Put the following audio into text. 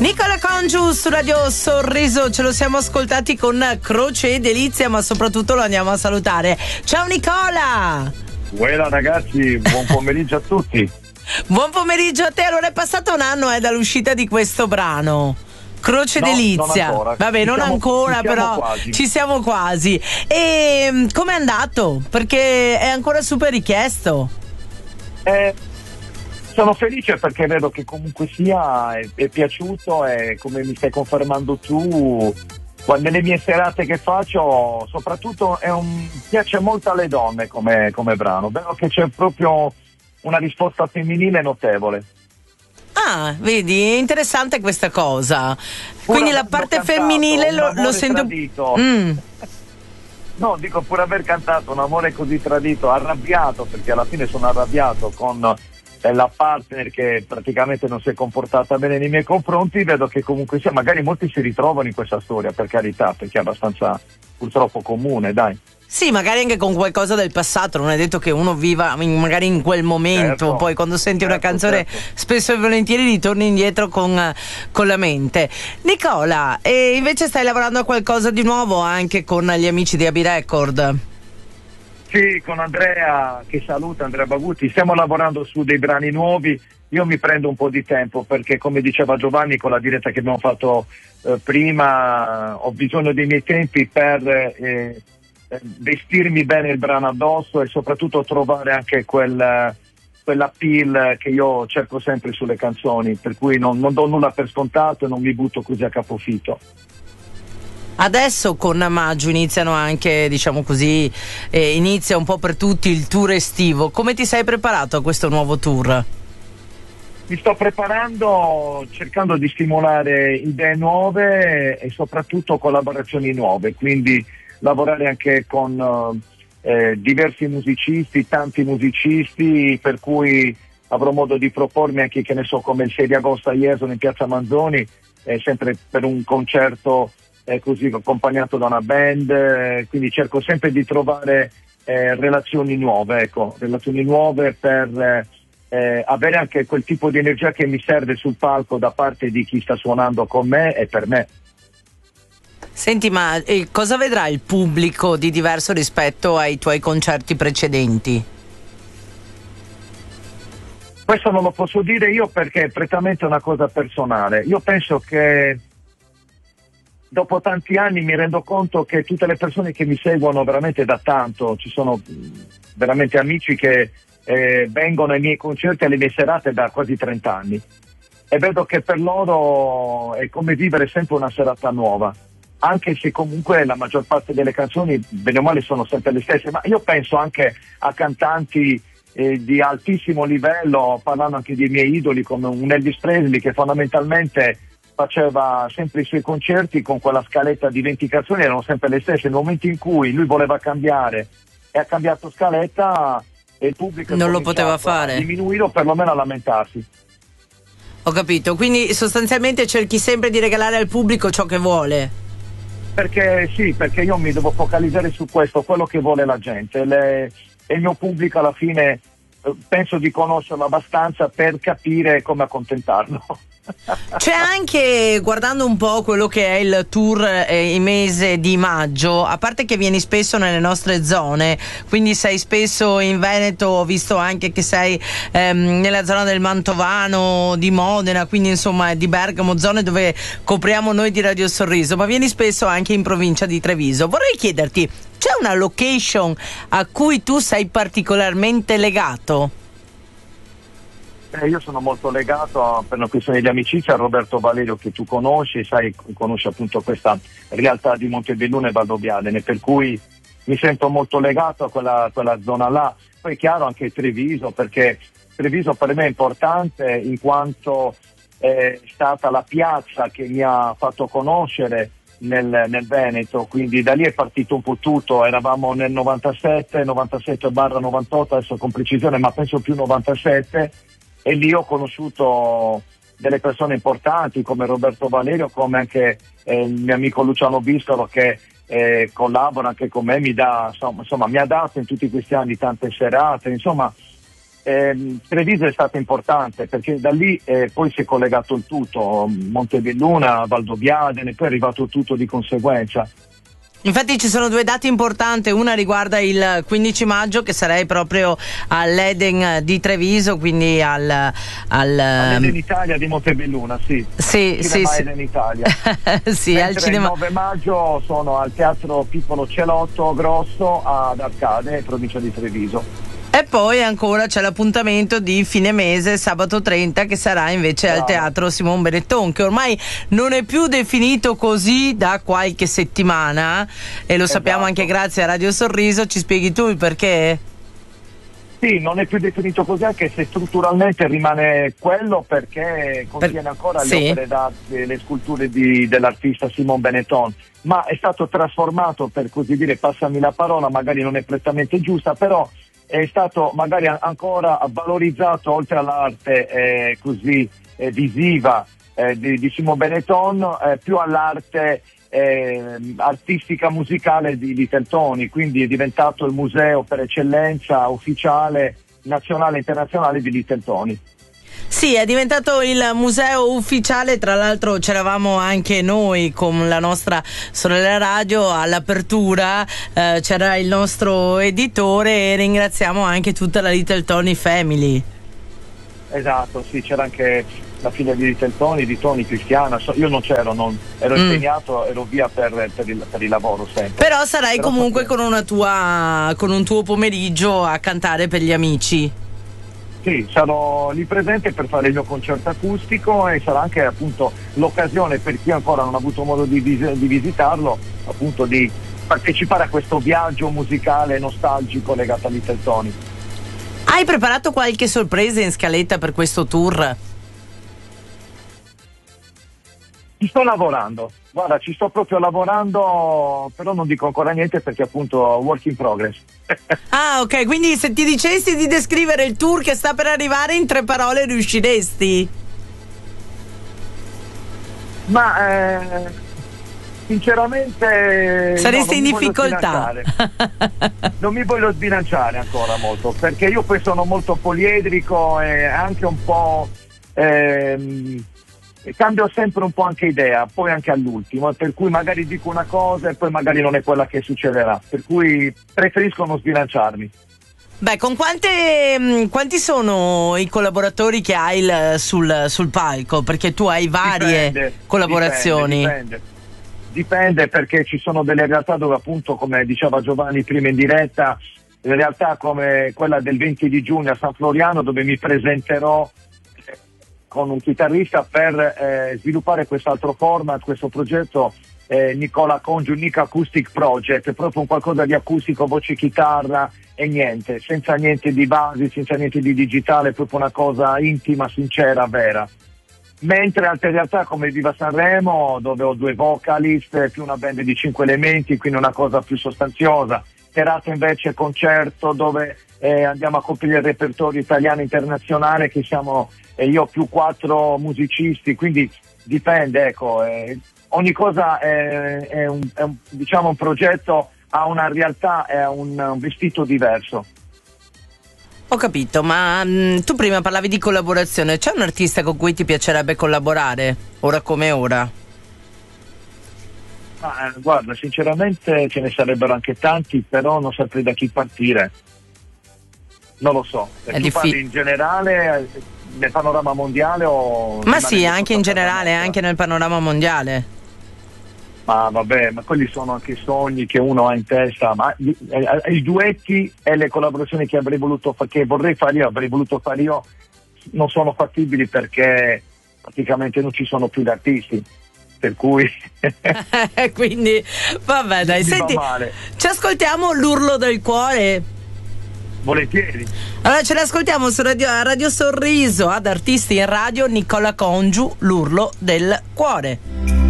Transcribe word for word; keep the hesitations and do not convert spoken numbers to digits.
Nicola Congius su Radio Sorriso, ce lo siamo ascoltati con Croce e Delizia, ma soprattutto lo andiamo a salutare. Ciao Nicola! Buona ragazzi, buon pomeriggio a tutti. Buon pomeriggio a te. Allora è passato un anno eh, dall'uscita di questo brano Croce no, Delizia. Non ancora. Vabbè, ci non siamo, ancora, ci siamo però quasi. ci siamo quasi. E com'è andato? Perché è ancora super richiesto. Eh, sono felice perché vedo che comunque sia è, è piaciuto, e come mi stai confermando tu, quando nelle mie serate che faccio, soprattutto è un, piace molto alle donne come, come brano. Vedo che c'è proprio una risposta femminile notevole. Ah, vedi, è interessante questa cosa. Pur Quindi la parte cantato femminile un lo, amore lo sento. tradito. Mm. No, dico, pur aver cantato un amore così tradito, arrabbiato, perché alla fine sono arrabbiato con eh, la partner che praticamente non si è comportata bene nei miei confronti, vedo che comunque sia, magari molti si ritrovano in questa storia, per carità, perché è abbastanza purtroppo comune, dai. Sì, magari anche con qualcosa del passato, non è detto che uno viva in- magari in quel momento, Certo, poi quando senti una certo, canzone certo. spesso e volentieri ritorni indietro con, eh, con la mente. Nicola, e invece stai lavorando a qualcosa di nuovo anche con gli amici di Abi Record? Sì, con Andrea, che saluta, Andrea Bagutti, stiamo lavorando su dei brani nuovi. Io mi prendo un po' di tempo perché, come diceva Giovanni con la diretta che abbiamo fatto eh, prima, ho bisogno dei miei tempi per eh, vestirmi bene il brano addosso e soprattutto trovare anche quel, quell'appeal che io cerco sempre sulle canzoni, per cui non, non do nulla per scontato e non mi butto così a capofitto. Adesso con maggio iniziano anche, diciamo così, eh, inizia un po' per tutti il tour estivo. Come ti sei preparato a questo nuovo tour? Mi sto preparando cercando di stimolare idee nuove e soprattutto collaborazioni nuove, quindi lavorare anche con eh, diversi musicisti, tanti musicisti, per cui avrò modo di propormi anche, che ne so, come il sei di agosto a Jesolo in Piazza Manzoni, eh, sempre per un concerto eh, così accompagnato da una band, eh, quindi cerco sempre di trovare eh, relazioni nuove, ecco, relazioni nuove per eh, eh, avere anche quel tipo di energia che mi serve sul palco da parte di chi sta suonando con me e per me. Senti, ma eh, cosa vedrà il pubblico di diverso rispetto ai tuoi concerti precedenti? Questo non lo posso dire io perché è prettamente una cosa personale. Io penso che dopo tanti anni mi rendo conto che tutte le persone che mi seguono veramente da tanto, ci sono veramente amici che eh, vengono ai miei concerti e alle mie serate da quasi trenta anni, e vedo che per loro è come vivere sempre una serata nuova, anche se comunque la maggior parte delle canzoni bene o male sono sempre le stesse, ma io penso anche a cantanti eh, di altissimo livello, parlando anche dei miei idoli come un Elvis Presley, che fondamentalmente faceva sempre i suoi concerti con quella scaletta di venti canzoni, erano sempre le stesse. Nel momento in cui lui voleva cambiare e ha cambiato scaletta, e il pubblico non lo poteva fare, a diminuire o perlomeno a lamentarsi. Ho capito, quindi sostanzialmente cerchi sempre di regalare al pubblico ciò che vuole. Perché sì, perché io mi devo focalizzare su questo, quello che vuole la gente, le, e il mio pubblico alla fine eh, penso di conoscerlo abbastanza per capire come accontentarlo. C'è anche, guardando un po' quello che è il tour eh, in mese di maggio, a parte che vieni spesso nelle nostre zone, quindi sei spesso in Veneto, ho visto anche che sei ehm, nella zona del Mantovano, di Modena, quindi insomma di Bergamo, zone dove copriamo noi di Radio Sorriso, ma vieni spesso anche in provincia di Treviso. Vorrei chiederti, c'è una location a cui tu sei particolarmente legato? Eh, io sono molto legato a, per una questione di amicizia, a Roberto Valerio, che tu conosci, sai, conosci appunto questa realtà di Montebelluna e Valdobbiadene, per cui mi sento molto legato a quella, quella zona là. Poi è chiaro anche Treviso, perché Treviso per me è importante in quanto è stata la piazza che mi ha fatto conoscere nel, nel Veneto, quindi da lì è partito un po' tutto. Eravamo nel novantasette, novantasette barra novantotto, adesso con precisione, ma penso più novantasette, e lì ho conosciuto delle persone importanti come Roberto Valerio, come anche eh, il mio amico Luciano Bistolo, che eh, collabora anche con me, mi dà, insomma, insomma mi ha dato in tutti questi anni tante serate, insomma Eh, Treviso è stato importante perché da lì eh, poi si è collegato il tutto, Montebelluna, Valdobbiadene, poi è arrivato tutto di conseguenza. Infatti ci sono due date importanti, una riguarda il quindici maggio che sarei proprio all'Eden di Treviso, quindi al... al all'Eden Italia di Montebelluna, sì. Sì, sì, sì. Eden Italia. Sì, al cinema. Il nove maggio sono al Teatro Piccolo Celotto Grosso ad Arcade, provincia di Treviso. E poi ancora c'è l'appuntamento di fine mese, sabato trenta, che sarà invece Bravo. al Teatro Simon Benetton, che ormai non è più definito così da qualche settimana, e lo esatto. sappiamo anche grazie a Radio Sorriso. Ci spieghi tu il perché? Sì, non è più definito così, anche se strutturalmente rimane quello, perché contiene per... ancora le sì. opere d'arte, le sculture di, dell'artista Simon Benetton, ma è stato trasformato, per così dire, passami la parola, magari non è prettamente giusta, però è stato magari ancora valorizzato, oltre all'arte eh, così eh, visiva eh, di, di Simon Benetton, eh, più all'arte eh, artistica musicale di, di Teltoni, quindi è diventato il museo per eccellenza ufficiale nazionale e internazionale di Litteltoni. Sì, è diventato il museo ufficiale, tra l'altro c'eravamo anche noi con la nostra sorella radio all'apertura, eh, c'era il nostro editore, e ringraziamo anche tutta la Litteltoni Family. Esatto, sì, c'era anche la figlia di Litteltoni, di Toni, Cristiana, io non c'ero, non, ero mm. impegnato, ero via per, per, il, per il lavoro sempre. Però sarai Però comunque con, una tua, con un tuo pomeriggio a cantare per gli amici. Sì, sarò lì presente per fare il mio concerto acustico, e sarà anche appunto l'occasione per chi ancora non ha avuto modo di, vis- di visitarlo, appunto di partecipare a questo viaggio musicale nostalgico legato a Litteltoni. Hai preparato qualche sorpresa in scaletta per questo tour? Ci sto lavorando, guarda, ci sto proprio lavorando, però non dico ancora niente perché appunto work in progress. Ah, ok, quindi se ti dicessi di descrivere il tour che sta per arrivare in tre parole riusciresti? Ma eh, sinceramente saresti no, in difficoltà. Non mi voglio sbilanciare ancora molto, perché io poi sono molto poliedrico e anche un po' ehm, cambio sempre un po' anche idea, poi anche all'ultimo, per cui magari dico una cosa e poi magari non è quella che succederà, per cui preferisco non sbilanciarmi. Beh, con quante, quanti sono i collaboratori che hai il, sul, sul palco? Perché tu hai varie dipende, collaborazioni. Dipende, dipende. Dipende, perché ci sono delle realtà dove appunto, come diceva Giovanni prima in diretta, realtà come quella del venti di giugno a San Floriano, dove mi presenterò con un chitarrista per eh, sviluppare quest'altro format, questo progetto eh, Nicola Congiu Nick Acoustic Project, proprio un qualcosa di acustico, voce, chitarra e niente, senza niente di basi, senza niente di digitale, proprio una cosa intima, sincera, vera. Mentre altre realtà come Viva Sanremo, dove ho due vocalist più una band di cinque elementi, quindi una cosa più sostanziosa. Serata invece concerto dove eh, andiamo a coprire il repertorio italiano e internazionale, che siamo eh, io più quattro musicisti, quindi dipende, ecco, eh, ogni cosa è, è, un, è un, diciamo un progetto, ha una realtà e ha un, un vestito diverso. Ho capito, ma mh, tu prima parlavi di collaborazione, c'è un artista con cui ti piacerebbe collaborare, ora come ora? Ma, eh, guarda, sinceramente ce ne sarebbero anche tanti, però non saprei da chi partire. Non lo so. È tu diffi- parli in generale nel panorama mondiale o... Ma sì, anche in generale, anche nel panorama mondiale. Ma vabbè, ma quelli sono anche sogni che uno ha in testa, ma i, i, i duetti e le collaborazioni che avrei voluto fare, che vorrei fare io, avrei voluto fare io, non sono fattibili perché praticamente non ci sono più gli artisti. Per cui quindi vabbè, dai, senti, ci ascoltiamo l'Urlo del Cuore? Volentieri. Allora ce l'ascoltiamo su Radio, Radio Sorriso, ad Artisti in Radio, Nicola Congiu, l'Urlo del Cuore.